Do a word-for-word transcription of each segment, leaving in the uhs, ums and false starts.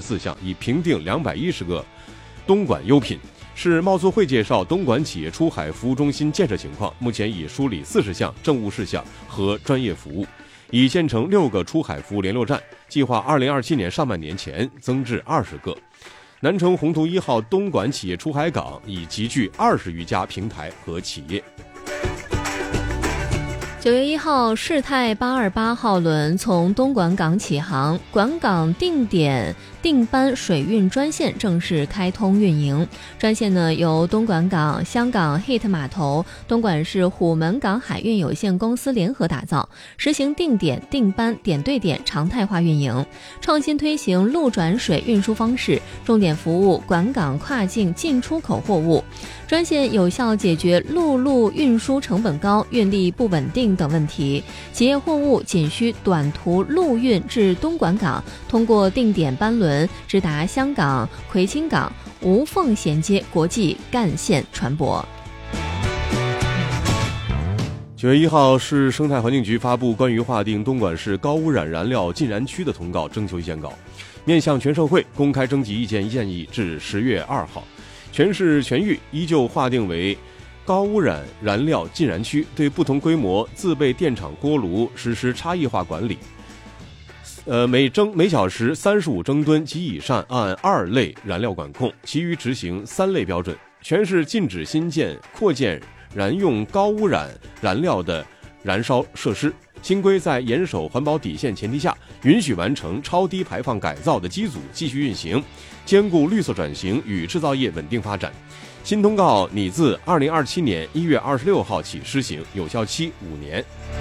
四项，已评定两百一十个东莞优品。市贸促会介绍东莞企业出海服务中心建设情况，目前已梳理四十项政务事项和专业服务，已建成六个出海服务联络站，计划二零二七年上半年前增至二十个。南城宏图一号东莞企业出海港已集聚二十余家平台和企业。 九月一号，世泰八二八号轮从东莞港起航，莞港定点定班水运专线正式开通运营。专线呢由东莞港、香港 Hit 码头、东莞市虎门港海运有限公司联合打造，实行定点定班点对点常态化运营，创新推行陆转水运输方式，重点服务莞港跨境进出口货物。专线有效解决陆路运输成本高、运力不稳定等问题，企业货物仅需短途陆运至东莞港，通过定点班轮直达香港、葵青港，无缝衔接国际干线船舶。 九月一号，市生态环境局发布关于划定东莞市高污染燃料禁燃区的通告征求意见稿，面向全社会公开征集意见建议至十月二号。全市全域依旧划定为高污染燃料禁燃区，对不同规模自备电厂锅炉实施差异化管理。呃，每蒸每小时三十五蒸吨及以上按二类燃料管控，其余执行三类标准。全市禁止新建、扩建燃用高污染燃料的燃烧设施。新规在严守环保底线前提下，允许完成超低排放改造的机组继续运行，兼顾绿色转型与制造业稳定发展。新通告拟自二零二七年一月二十六号起施行，有效期五年。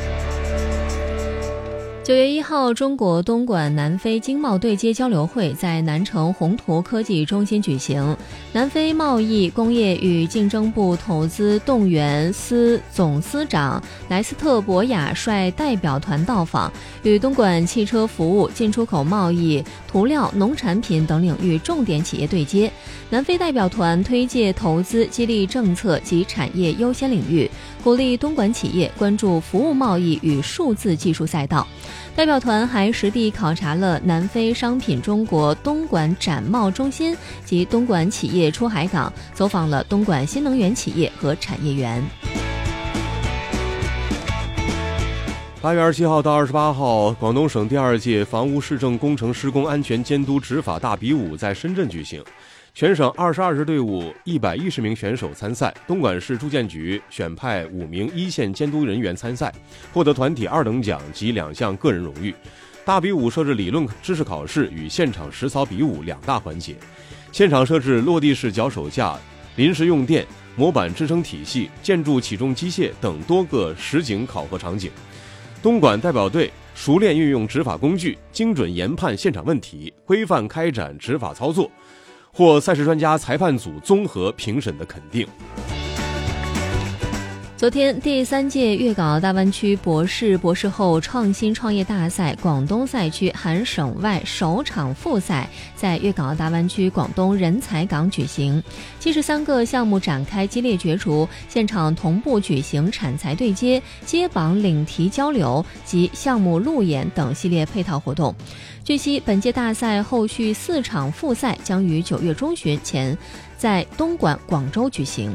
九月一号，中国东莞南非经贸对接交流会在南城宏图科技中心举行。南非贸易、工业与竞争部投资动员司总司长莱斯特博雅率代表团到访，与东莞汽车服务、进出口贸易、涂料、农产品等领域重点企业对接。南非代表团推介投资激励政策及产业优先领域，鼓励东莞企业关注服务贸易与数字技术赛道。代表团还实地考察了南非商品中国东莞展贸中心及东莞企业出海港，走访了东莞新能源企业和产业园。 八月二十七号到二十八号，广东省第二届房屋市政工程施工安全监督执法大比武在深圳举行。全省二十二支队伍一百一十名选手参赛，东莞市住建局选派五名一线监督人员参赛，获得团体二等奖及两项个人荣誉。大比武设置理论知识考试与现场实操比武两大环节，现场设置落地式脚手架、临时用电、模板支撑体系、建筑起重机械等多个实景考核场景。东莞代表队熟练运用执法工具，精准研判现场问题，规范开展执法操作，获赛事专家裁判组综合评审的肯定。 昨天，第三届粤港澳大湾区博士、博士后创新创业大赛广东赛区含省外首场复赛在粤港澳大湾区广东人才港举行，七十三个项目展开激烈角逐，现场同步举行产才对接、接榜领题交流及项目路演等系列配套活动。据悉，本届大赛后续四场复赛将于九月中旬前在东莞、广州举行。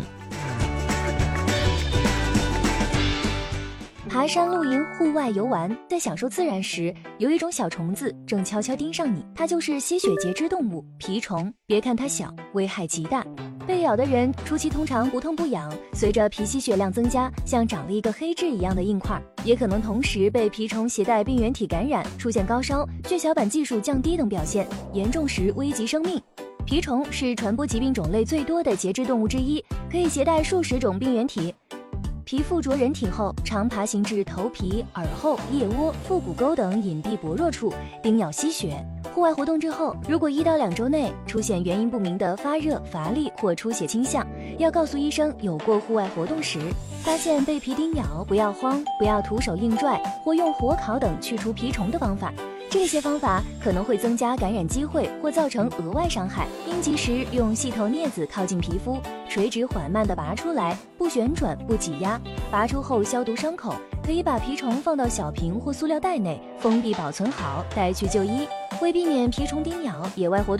爬山、露营、户外游玩，在享受自然时，有一种小虫子正悄悄盯上你，它就是吸血节肢动物蜱虫。别看它小，危害极大。被咬的人初期通常不痛不痒，随着皮吸血量增加，像长了一个黑痣一样的硬块，也可能同时被蜱虫携带病原体感染，出现高烧、血小板计数降低等表现，严重时危及生命。蜱虫是传播疾病种类最多的节肢动物之一，可以携带数十种病原体。皮附着人体后，常爬行至头皮、耳后、腋窝、腹股沟等隐蔽薄弱处，叮咬吸血。户外活动之后，如果一到两周内出现原因不明的发热、乏力或出血倾向，要告诉医生有过户外活动史。发现被蜱叮咬，不要慌，不要徒手硬拽或用火烤等去除蜱虫的方法。这些方法可能会增加感染机会或造成额外伤害，应及时用细头镊子靠近皮肤，垂直缓慢地拔出来，不旋转不挤压。拔出后消毒伤口，可以把蜱虫放到小瓶或塑料袋内，封闭保存好，带去就医。为避免蜱虫叮咬，野外活动